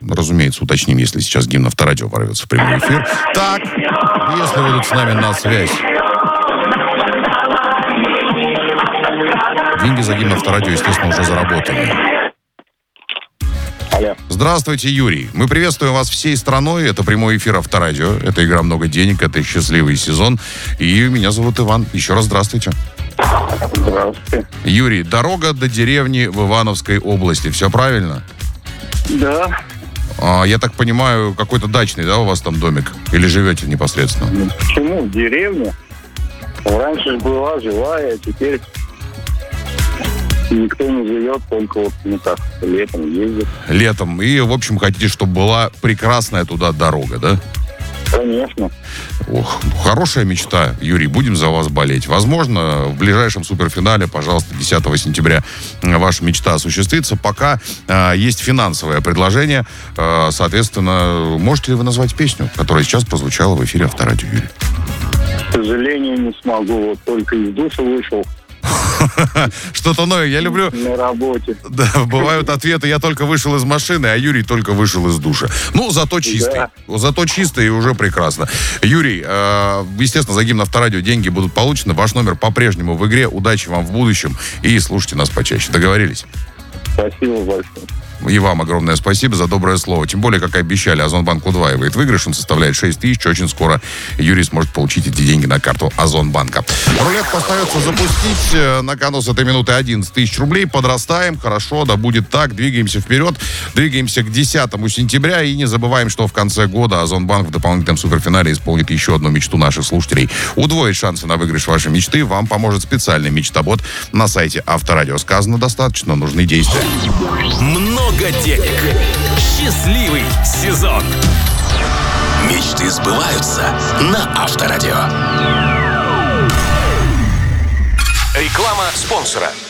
разумеется, уточним, если сейчас гимн Авторадио ворвется в прямой эфир. Так, если выйдут с нами на связь. Деньги за гимн Авторадио, естественно, уже заработаны. Алло. Здравствуйте, Юрий. Мы приветствуем вас всей страной. Это прямой эфир Авторадио. Это игра «Много денег». Это счастливый сезон. И меня зовут Иван. Еще раз здравствуйте. Здравствуйте. Юрий, дорога до деревни в Ивановской области. Все правильно? Да. Я так понимаю, какой-то дачный, да, у вас там домик? Или живете непосредственно? Почему? Деревня. Раньше была живая, а теперь никто не живет, только вот не так, летом ездит. Летом. И, в общем, хотите, чтобы была прекрасная туда дорога, да? Конечно. Ох, хорошая мечта, Юрий, будем за вас болеть. Возможно, в ближайшем суперфинале, пожалуйста, 10 сентября ваша мечта осуществится. Пока есть финансовое предложение. Соответственно, можете ли вы назвать песню, которая сейчас прозвучала в эфире Авторадио, Юрий? К сожалению, не смогу. Вот только из душа вышел. Что-то новое. Я люблю... На работе. Да, бывают ответы. Я только вышел из машины, а Юрий только вышел из душа. Ну, зато чистый. Да. Зато чистый и уже прекрасно. Юрий, естественно, за гимн Авторадио деньги будут получены. Ваш номер по-прежнему в игре. Удачи вам в будущем. И слушайте нас почаще. Договорились? Спасибо большое. И вам огромное спасибо за доброе слово. Тем более, как и обещали, Озонбанк удваивает выигрыш. Он составляет 6 тысяч. Очень скоро Юрий сможет получить эти деньги на карту Озонбанка. Рулетку остается запустить. На кону с этой минуты 11 тысяч рублей. Подрастаем. Хорошо, да будет так. Двигаемся вперед. Двигаемся к 10 сентября. И не забываем, что в конце года Озонбанк в дополнительном суперфинале исполнит еще одну мечту наших слушателей. Удвоит шансы на выигрыш вашей мечты. Вам поможет специальный мечтобот на сайте Авторадио. Сказано достаточно. Нужны действия. Много денег. Счастливый сезон. Мечты сбываются на Авторадио. Реклама спонсора.